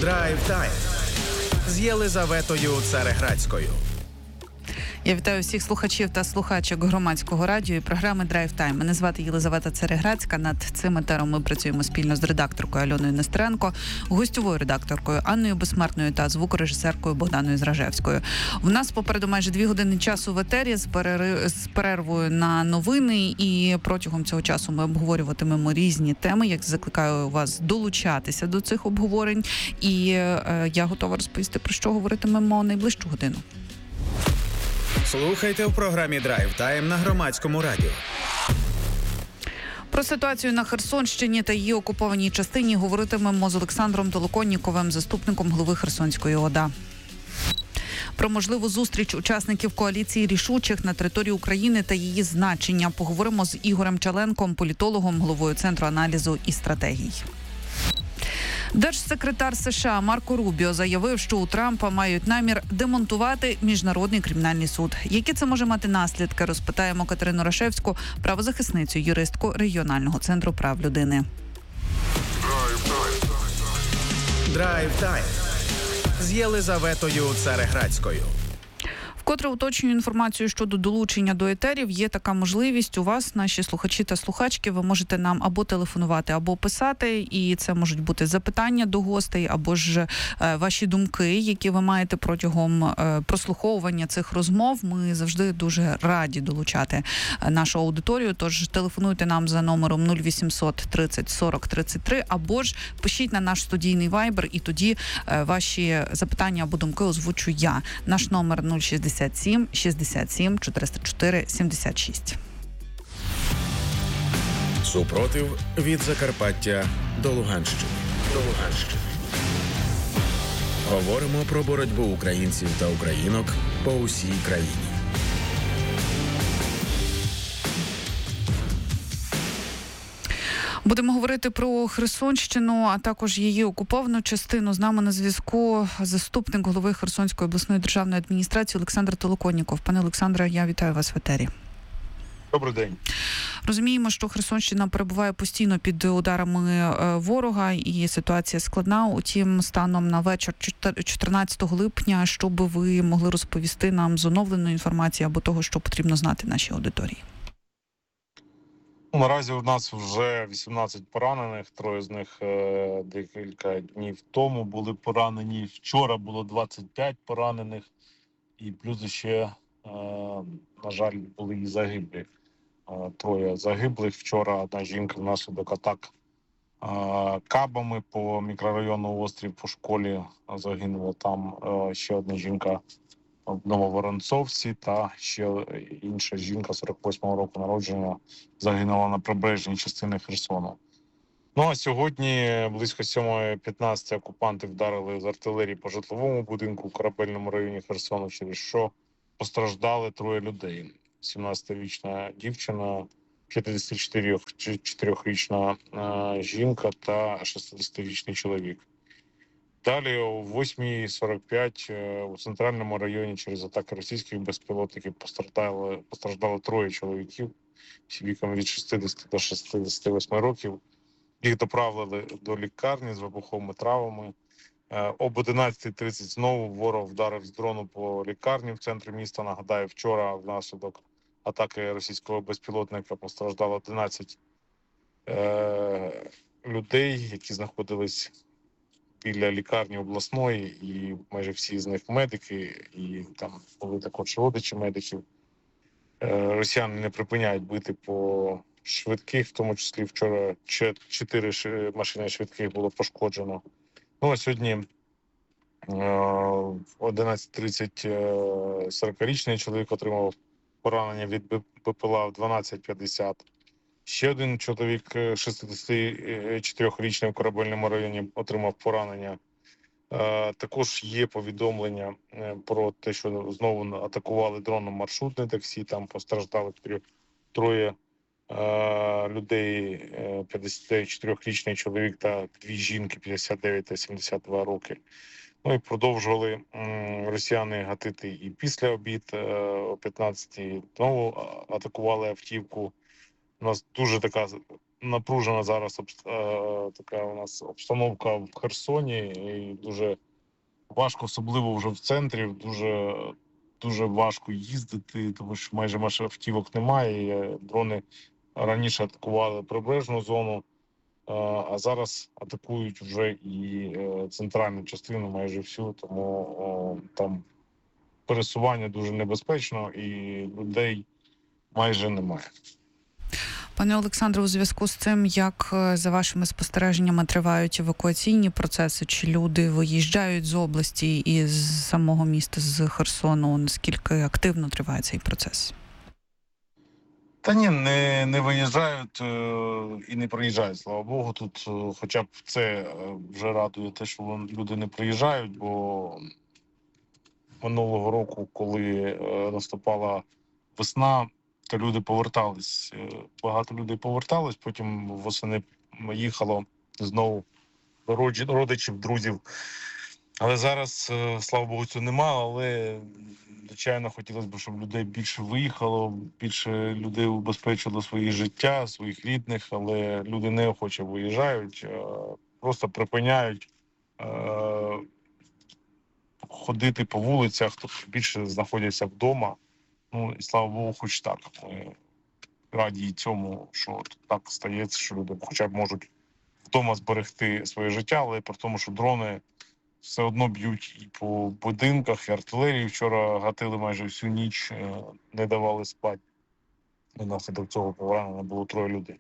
Драйв-тайм з Єлизаветою Цареградською. Я вітаю всіх слухачів та слухачок громадського радіо і програми «Драйв-тайм». Мене звати Єлизавета Цареградська. Над цим етером ми працюємо спільно з редакторкою Альоною Нестеренко, гостьовою редакторкою Анною Безсмертною та звукорежисеркою Богданою Зражевською. У нас попереду майже 2 години часу в етері з перервою на новини, і протягом цього часу ми обговорюватимемо різні теми. Я закликаю вас долучатися до цих обговорень, і я готова розповісти, про що говоритимемо найближчу годину. Слухайте в програмі «Драйв-тайм» на громадському радіо. Про ситуацію на Херсонщині та її окупованій частині говоритимемо з Олександром Толоконніковим, заступником голови Херсонської ОДА. Про можливу зустріч учасників коаліції рішучих на території України та її значення поговоримо з Ігорем Чаленком, політологом, головою Центру аналізу і стратегій. Держсекретар США Марко Рубіо заявив, що у Трампа мають намір демонтувати Міжнародний кримінальний суд. Які це може мати наслідки, розпитаємо Катерину Рашевську, правозахисницю, юристку регіонального центру прав людини. Драйв-тайм з Єлизаветою Цареградською. Вкотре уточнюю інформацію щодо долучення до етерів. Є така можливість у вас, наші слухачі та слухачки. Ви можете нам або телефонувати, або писати. І це можуть бути запитання до гостей, або ж ваші думки, які ви маєте протягом прослуховування цих розмов. Ми завжди дуже раді долучати нашу аудиторію. Тож телефонуйте нам за номером 0800 30 40 33, або ж пишіть на наш студійний вайбер, і тоді ваші запитання або думки озвучу я. Наш номер 067 67 404 76. Супротив від Закарпаття до Луганщини. Говоримо про боротьбу українців та українок по усій країні. Будемо говорити про Херсонщину, а також її окуповану частину. З нами на зв'язку заступник голови Херсонської обласної державної адміністрації Олександр Толоконніков. Пане Олександре, я вітаю вас в етері. Добрий день. Розуміємо, що Херсонщина перебуває постійно під ударами ворога і ситуація складна. Утім, станом на вечір 14 липня, що би ви могли розповісти нам з оновленої інформації або того, що потрібно знати нашій аудиторії? Наразі у нас вже 18 поранених, 3 з них декілька днів тому були поранені. Вчора було 25 поранених, і плюс ще, на жаль, були і загиблі. 3 загиблих. Вчора одна жінка внаслідок атак кабами по мікрорайону Острів, по школі загинула. Там ще одна жінка в Нововоронцовці та ще інша жінка 48-го року народження загинула на прибережній частині Херсону. Ну а сьогодні близько 7:15 окупанти вдарили з артилерії по житловому будинку в Корабельному районі Херсону, через що постраждали 3 людей. 17-річна дівчина, 54-річна жінка та 60-річний чоловік. Далі о 8:45 у центральному районі через атаки російських безпілотників постраждали 3 чоловіків віком від 60 до 68 років. Їх доправили до лікарні з вибуховими травмами. Об 11:30 знову ворог вдарив з дрону по лікарні в центрі міста. Нагадаю, вчора внаслідок атаки російського безпілотника постраждало 11 людей, які знаходились біля лікарні обласної, і майже всі з них медики, і там були також родичі медиків. Росіяни не припиняють бити по швидких, в тому числі вчора 4 машини швидких було пошкоджено. Ну а сьогодні в 11:30 40-річний чоловік отримав поранення від БПЛА в 12:50. Ще один чоловік 64-річний в Корабельному районі отримав поранення. Також є повідомлення про те, що знову атакували дроном маршрутне таксі. Там постраждали 3 людей, 54-річний чоловік та 2 жінки, 59 та 72 роки. Ну і продовжували росіяни гатити і після обід о 15-й. Знову атакували автівку. У нас дуже така напружена зараз така у нас обстановка в Херсоні, і дуже важко, особливо вже в центрі, дуже важко їздити, тому що майже автівок немає. Дрони раніше атакували прибережну зону, а зараз атакують вже і центральну частину, майже всю, тому там пересування дуже небезпечно і людей майже немає. Пане Олександре, у зв'язку з цим, як за вашими спостереженнями тривають евакуаційні процеси, чи люди виїжджають з області і з самого міста, з Херсону, наскільки активно триває цей процес? Та ні, не виїжджають і не приїжджають, слава Богу. Тут хоча б це вже радує те, що люди не приїжджають, бо минулого року, коли наступала весна, то люди повертались. Багато людей повертались, потім восени їхало знову до родичів, друзів. Але зараз, слава Богу, цього немає, але, звичайно, хотілося б, щоб людей більше виїхало, більше людей убезпечило своє життя, своїх рідних, але люди неохоче виїжджають, просто припиняють ходити по вулицях, тобто більше знаходяться вдома. Ну, і слава Богу, хоч так. Ми раді цьому, що так стається, що люди хоча б можуть вдома зберегти своє життя, але при тому, що дрони все одно б'ють і по будинках, і артилерії вчора гатили майже всю ніч, не давали спати. Внаслідок цього поранено було 3 людей.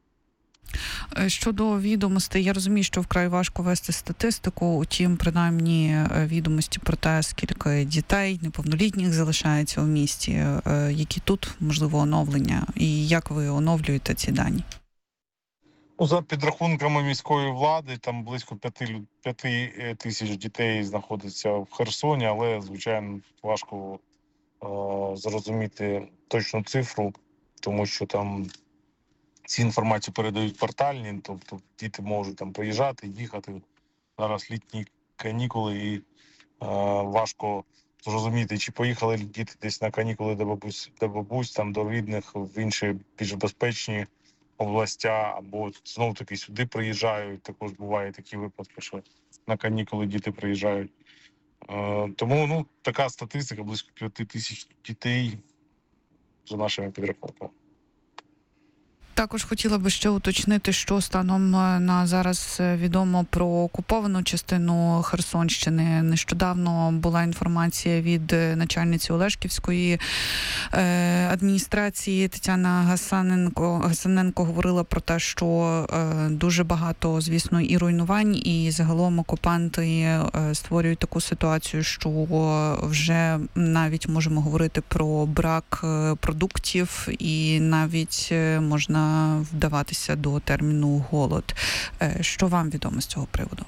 Щодо відомостей, я розумію, що вкрай важко вести статистику, утім, принаймні, відомості про те, скільки дітей неповнолітніх залишається у місті, які тут, можливо, оновлення, і як ви оновлюєте ці дані? За підрахунками міської влади, там близько 5 тисяч дітей знаходиться в Херсоні, але, звичайно, важко зрозуміти точну цифру, тому що там ці інформацію передають портальні, тобто діти можуть там приїжджати, їхати. Зараз літні канікули і важко зрозуміти, чи поїхали діти десь на канікули до бабусь, там до рідних, в інші більш безпечні областя, або знов-таки сюди приїжджають. Також буває такі випадки, що на канікули діти приїжджають. Тому така статистика, близько 5 тисяч дітей за нашими підрахунками. Також хотіла би ще уточнити, що станом на зараз відомо про окуповану частину Херсонщини. Нещодавно була інформація від начальниці Олешківської адміністрації Тетяна Гасаненко говорила про те, що дуже багато, звісно, і руйнувань, і загалом окупанти створюють таку ситуацію, що вже навіть можемо говорити про брак продуктів і навіть можна вдаватися до терміну голод. Що вам відомо з цього приводу?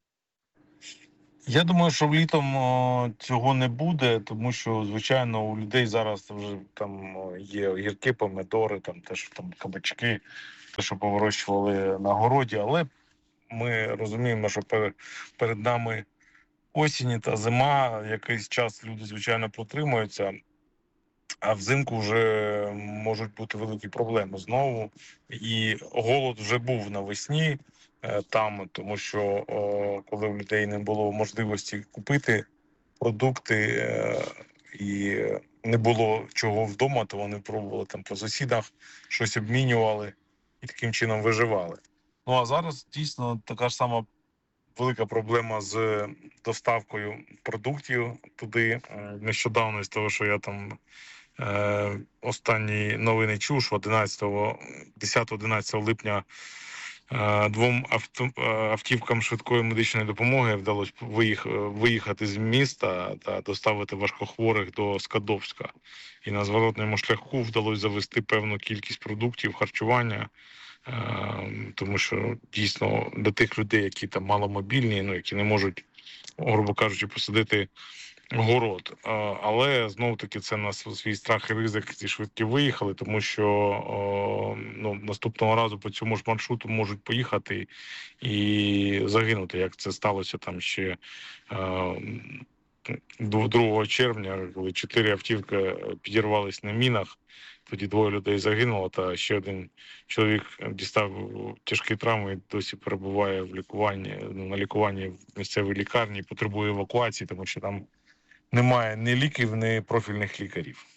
Я думаю, що літом цього не буде, тому що, звичайно, у людей зараз вже там є огірки, помідори, там теж там кабачки, те, що повирощували на городі, але ми розуміємо, що перед нами осінь та зима, якийсь час люди, звичайно, протримуються. А взимку вже можуть бути великі проблеми знову. І голод вже був навесні там, тому що коли в людей не було можливості купити продукти і не було чого вдома, то вони пробували там по сусідах, щось обмінювали і таким чином виживали. Ну а зараз дійсно така ж сама велика проблема з доставкою продуктів туди. Нещодавно з того, що я там останні новини чув, що 10-11 липня 2 автівкам швидкої медичної допомоги вдалося виїхати з міста та доставити важкохворих до Скадовська. І на зворотному шляху вдалося завести певну кількість продуктів, харчування, тому що дійсно для тих людей, які там маломобільні, які не можуть, грубо кажучи, посадити город. Але знов-таки це на свій страх і ризик ці швидкі виїхали, тому що наступного разу по цьому ж маршруту можуть поїхати і загинути, як це сталося там ще 2 червня, коли 4 автівки підірвались на мінах. Тоді 2 людей загинуло, та ще 1 чоловік дістав тяжкі травми і досі перебуває на лікуванні в місцевій лікарні, потребує евакуації, тому що там немає ні ліків, ні профільних лікарів.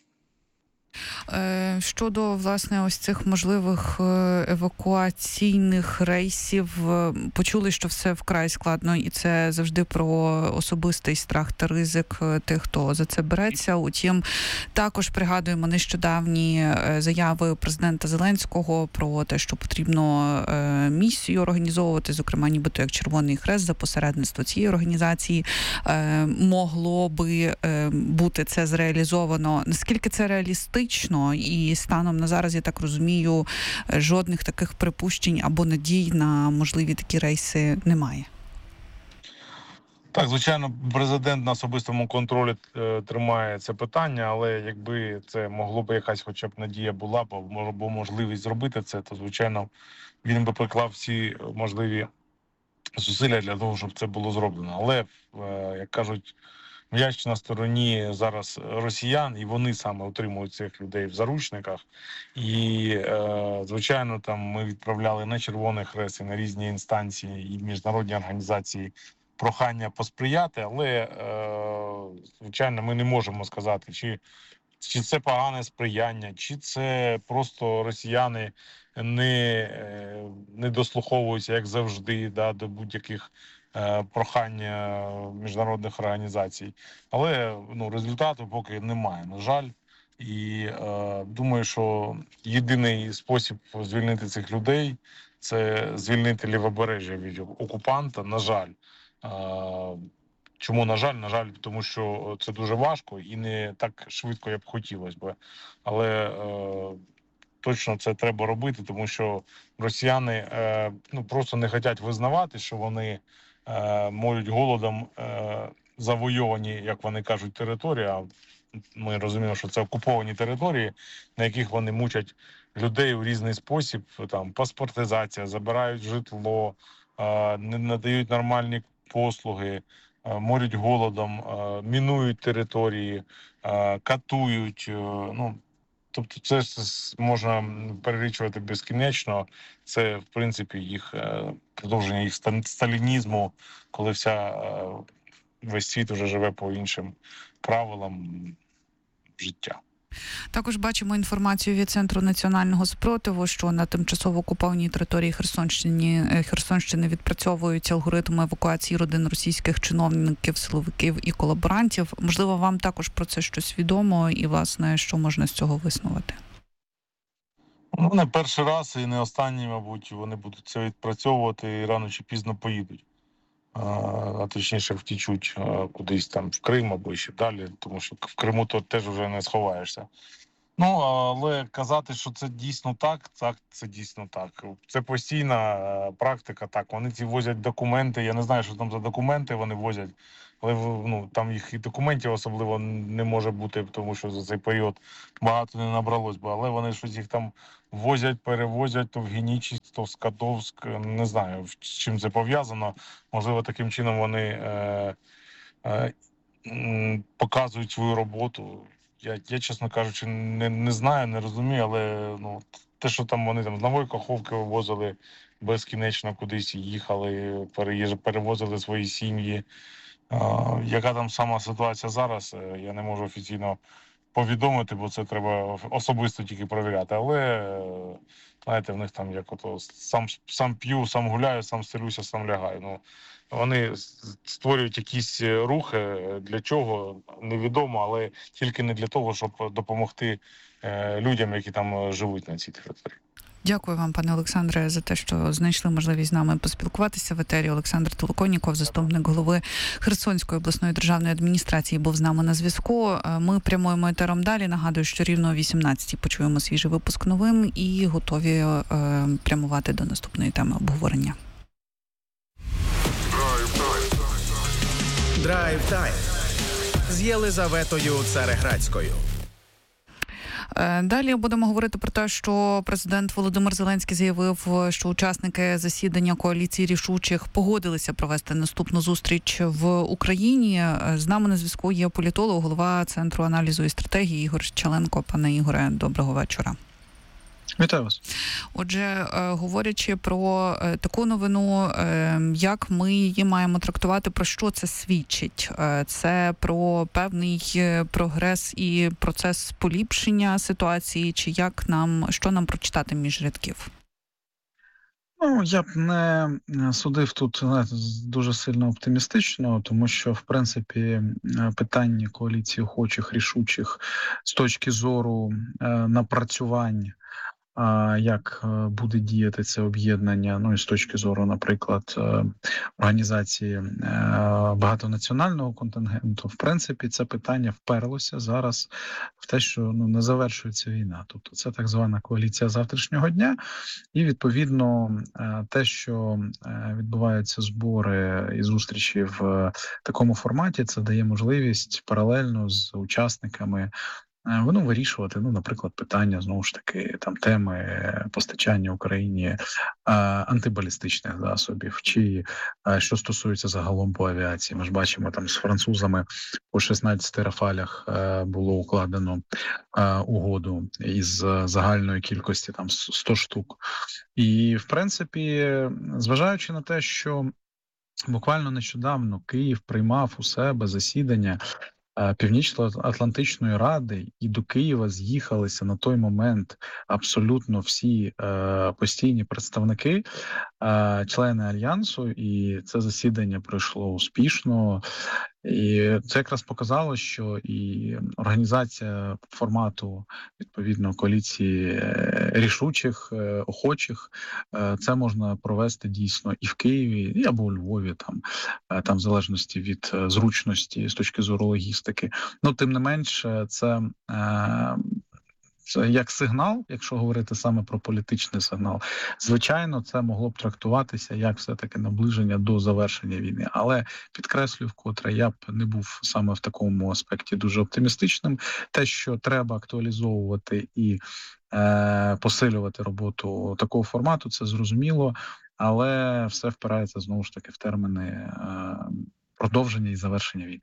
Щодо, власне, ось цих можливих евакуаційних рейсів, почули, що все вкрай складно, і це завжди про особистий страх та ризик тих, хто за це береться. Утім, також пригадуємо нещодавні заяви президента Зеленського про те, що потрібно місію організовувати, зокрема, нібито як Червоний Хрест за посередництво цієї організації. Могло би бути це зреалізовано. Наскільки це реалістично? І станом на зараз, я так розумію, жодних таких припущень або надій на можливі такі рейси немає. Так, звичайно, президент на особистому контролі тримає це питання, але якби це могло б якась хоча б надія була, або можливість зробити це, то, звичайно, він би приклав всі можливі зусилля для того, щоб це було зроблено. Але, як кажуть, м'яч на стороні зараз росіян, і вони саме утримують цих людей в заручниках. І, звичайно, там ми відправляли на Червоний Хрест і на різні інстанції і міжнародні організації прохання посприяти, але, звичайно, ми не можемо сказати, чи це погане сприяння, чи це просто росіяни не дослуховуються, як завжди, до будь-яких прохань міжнародних організацій. Але результату поки немає, на жаль. І думаю, що єдиний спосіб звільнити цих людей – це звільнити Лівобережжя від окупанта, на жаль. Чому, на жаль? На жаль, тому що це дуже важко і не так швидко, як хотілося б. Але точно це треба робити, тому що росіяни просто не хочуть визнавати, що вони молють голодом завойовані, як вони кажуть, території. А ми розуміємо, що це окуповані території, на яких вони мучать людей у різний спосіб. Там паспортизація, забирають житло, не надають нормальні послуги, морять голодом, мінують території, катують. Тобто це можна перелічувати безкінечно. Це, в принципі, їх продовження їх сталінізму, коли весь світ вже живе по іншим правилам життя. Також бачимо інформацію від Центру національного спротиву, що на тимчасово окупованій території Херсонщини відпрацьовують алгоритми евакуації родин російських чиновників, силовиків і колаборантів. Можливо, вам також про це щось відомо і, власне, що можна з цього висновити? Не перший раз і не останній, мабуть, вони будуть це відпрацьовувати і рано чи пізно поїдуть. А точніше втічуть кудись там в Крим або ще далі, тому що в Криму то теж вже не сховаєшся. Але казати, що це дійсно так, це дійсно так. Це постійна практика, так. Вони ці возять документи, я не знаю, що там за документи вони возять, але там їх і документів особливо не може бути, тому що за цей період багато не набралось би, але вони щось їх там возять, перевозять то в Генічість, то в Скадовськ, не знаю, з чим це пов'язано. Можливо, таким чином вони показують свою роботу. Я, чесно кажучи, не знаю, не розумію, але те, що там вони з Нової Каховки вивозили безкінечно кудись, їхали, перевозили свої сім'ї. Яка там сама ситуація зараз, я не можу офіційно повідомити, бо це треба особисто тільки перевіряти. Але, знаєте, в них там як сам п'ю, сам гуляю, сам стелюся, сам лягаю. Вони створюють якісь рухи, для чого, невідомо, але тільки не для того, щоб допомогти людям, які там живуть на цій території. Дякую вам, пане Олександре, за те, що знайшли можливість з нами поспілкуватися в етері. Олександр Толоконніков, заступник голови Херсонської обласної державної адміністрації, був з нами на зв'язку. Ми прямуємо етером далі. Нагадую, що рівно о 18-й почуємо свіжий випуск новин і готові прямувати до наступної теми обговорення. Драйв-тайм з Єлизаветою Цареградською. Далі будемо говорити про те, що президент Володимир Зеленський заявив, що учасники засідання коаліції рішучих погодилися провести наступну зустріч в Україні. З нами на зв'язку є політолог, голова Центру аналізу і стратегії Ігор Щаленко. Пане Ігоре, доброго вечора. Вітаю вас. Отже, говорячи про таку новину, як ми її маємо трактувати, про що це свідчить? Це про певний прогрес і процес поліпшення ситуації, чи що нам прочитати між рядків? Ну, я б не судив тут дуже сильно оптимістично, тому що, в принципі, питання коаліції охочих, рішучих з точки зору напрацювань, як буде діяти це об'єднання, ну і з точки зору, наприклад, організації багатонаціонального контингенту, в принципі, це питання вперлося зараз в те, що не завершується війна. Тобто це так звана коаліція завтрашнього дня, і, відповідно, те, що відбуваються збори і зустрічі в такому форматі, це дає можливість паралельно з учасниками вирішувати, наприклад, питання, знову ж таки, теми постачання Україні антибалістичних засобів, чи що стосується загалом по авіації. Ми ж бачимо, з французами по 16 «Рафалях» було укладено угоду із загальної кількості 100 штук. І, в принципі, зважаючи на те, що буквально нещодавно Київ приймав у себе засідання Північно-Атлантичної ради, і до Києва з'їхалися на той момент абсолютно всі постійні представники, члени Альянсу, і це засідання пройшло успішно. І це якраз показало, що і організація формату, відповідно, коаліції рішучих, охочих, це можна провести дійсно і в Києві, або у Львові, там в залежності від зручності з точки зору логістики. Тим не менш, це як сигнал, якщо говорити саме про політичний сигнал, звичайно, це могло б трактуватися як все-таки наближення до завершення війни. Але підкреслюю вкотре, я б не був саме в такому аспекті дуже оптимістичним. Те, що треба актуалізовувати і посилювати роботу такого формату, це зрозуміло, але все впирається знову ж таки в терміни продовження і завершення війни.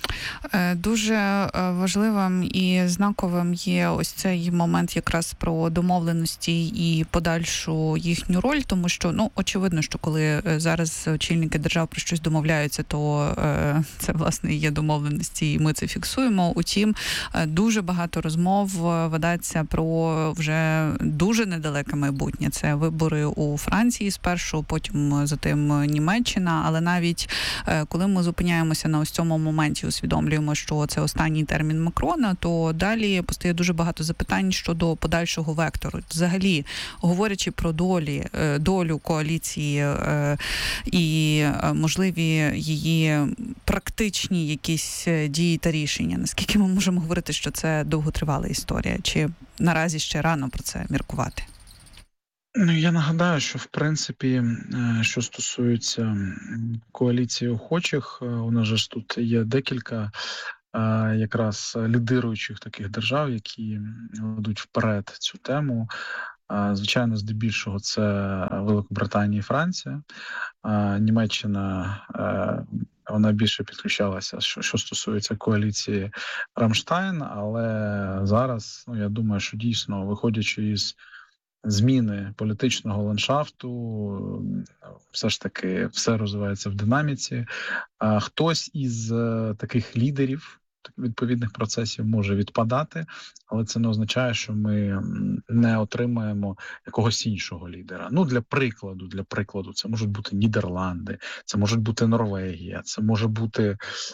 Дуже важливим і знаковим є ось цей момент якраз про домовленості і подальшу їхню роль, тому що, очевидно, що коли зараз очільники держав про щось домовляються, то це, власне, є домовленості, і ми це фіксуємо. Утім, дуже багато розмов ведеться про вже дуже недалеке майбутнє. Це вибори у Франції спершу, потім за тим Німеччина, але навіть коли ми зупиняємося на ось цьому моменті, усвідомлюємо, що це останній термін Макрона, то далі постає дуже багато запитань щодо подальшого вектору. Взагалі, говорячи про долю коаліції і можливі її практичні якісь дії та рішення, наскільки ми можемо говорити, що це довготривала історія? Чи наразі ще рано про це міркувати? Я нагадаю, що в принципі, що стосується коаліції охочих, у нас же ж тут є декілька якраз лідируючих таких держав, які ведуть вперед цю тему. Звичайно, здебільшого це Великобританія і Франція. Німеччина, вона більше підключалася, що стосується коаліції Рамштайн, але зараз, я думаю, що дійсно, виходячи із зміни політичного ландшафту, все ж таки все розвивається в динаміці. Хтось із таких лідерів відповідних процесів може відпадати, але це не означає, що ми не отримаємо якогось іншого лідера. Для прикладу, це можуть бути Нідерланди, це може бути Норвегія, це може бути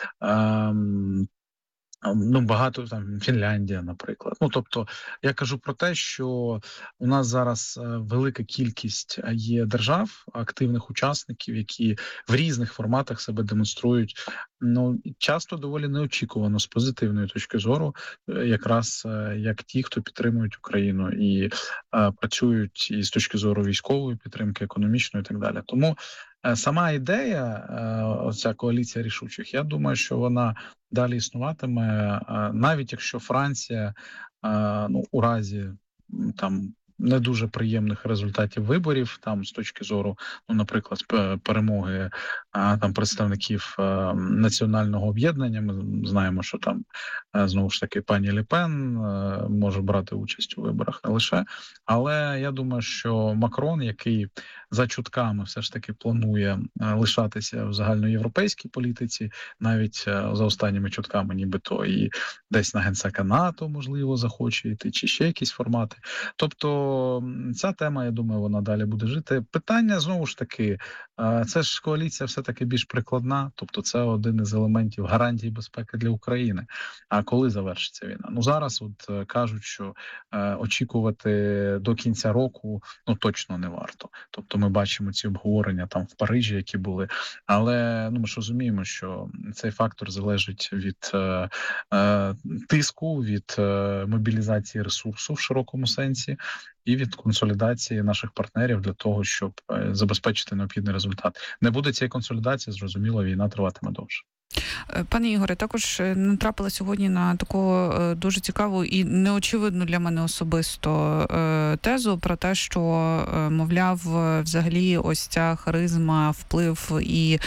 багато Фінляндія, наприклад. Тобто, я кажу про те, що у нас зараз велика кількість є держав, активних учасників, які в різних форматах себе демонструють, часто доволі неочікувано з позитивної точки зору, якраз як ті, хто підтримують Україну і працюють і з точки зору військової підтримки, економічної і так далі. Тому сама ідея, оця коаліція рішучих, я думаю, що вона далі існуватиме, навіть якщо Франція у разі там не дуже приємних результатів виборів, там з точки зору, наприклад, перемоги там представників національного об'єднання. Ми знаємо, що там знову ж таки пані Ле Пен може брати участь у виборах не лише. Але я думаю, що Макрон, який за чутками все ж таки планує лишатися в загальноєвропейській політиці, навіть за останніми чутками, нібито і десь на генсека НАТО, можливо, захоче йти, чи ще якісь формати. Тобто ця тема, я думаю, вона далі буде жити. Питання, знову ж таки, це ж коаліція все-таки більш прикладна, тобто це один із елементів гарантій безпеки для України. А коли завершиться війна? Зараз кажуть, що очікувати до кінця року точно не варто. Тобто ми бачимо ці обговорення там в Парижі, які були. Але ми ж розуміємо, що цей фактор залежить від тиску, від мобілізації ресурсу в широкому сенсі і від консолідації наших партнерів для того, щоб забезпечити необхідний результат. Не буде цієї консолідації, зрозуміло, війна триватиме довше. Пане Ігоре, також натрапила сьогодні на таку дуже цікаву і неочевидну для мене особисто тезу про те, що, мовляв, взагалі ось ця харизма, вплив і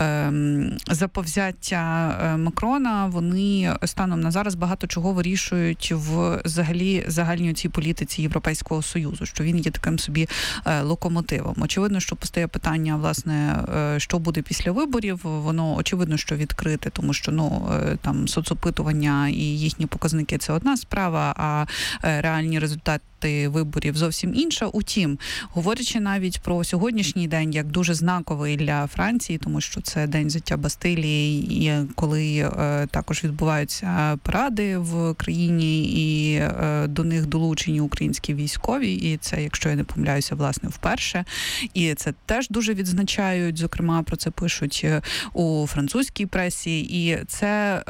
заповзяття Макрона, вони станом на зараз багато чого вирішують в взагалі загальній цій політиці Європейського Союзу, що він є таким собі локомотивом. Очевидно, що постає питання, власне, що буде після виборів, воно очевидно, що відкрите, тому що там соцопитування і їхні показники – це одна справа, а реальні результати виборів зовсім інша. Утім, говорячи навіть про сьогоднішній день як дуже знаковий для Франції, тому що це день взяття Бастилії, і коли також відбуваються паради в країні, і до них долучені українські військові, і це, якщо я не помиляюся, власне, вперше. І це теж дуже відзначають, зокрема, про це пишуть у французькій пресі, і це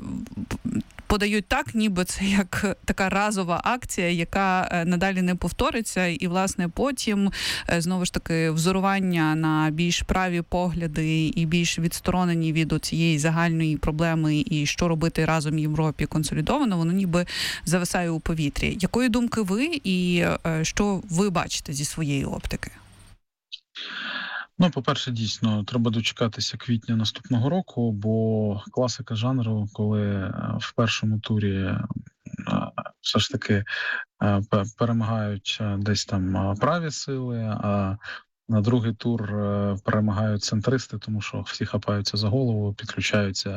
подають так, ніби це як така разова акція, яка надалі не повториться, і, власне, потім, знову ж таки, взорування на більш праві погляди і більш відсторонені від цієї загальної проблеми і що робити разом в Європі консолідовано, воно ніби зависає у повітрі. Якої думки ви і що ви бачите зі своєї оптики? По-перше, дійсно, треба дочекатися квітня наступного року, бо класика жанру, коли в першому турі все ж таки перемагають десь там праві сили, а на другий тур перемагають центристи, тому що всі хапаються за голову, підключаються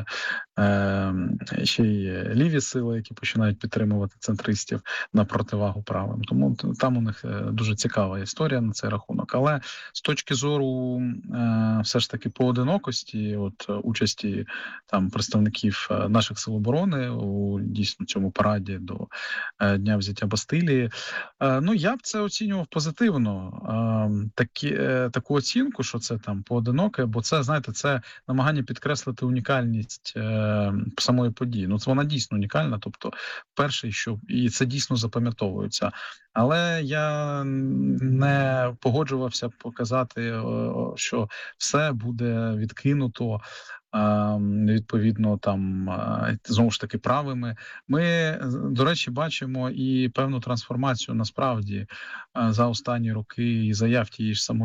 ще й ліві сили, які починають підтримувати центристів на противагу правим. Тому там у них дуже цікава історія на цей рахунок. Але з точки зору все ж таки поодинокості, участі там представників наших сил оборони у дійсно цьому параді до Дня взяття Бастилії, я б це оцінював позитивно. Таку оцінку, що це там поодиноке, бо це, знаєте, це намагання підкреслити унікальність самої події. Вона дійсно унікальна, тобто перший, що і це дійсно запам'ятовується. Але я не погоджувався показати, що все буде відкинуто, відповідно, там, знову ж таки, правими. Ми, до речі, бачимо і певну трансформацію, насправді, за останні роки і заяв тієї ж самої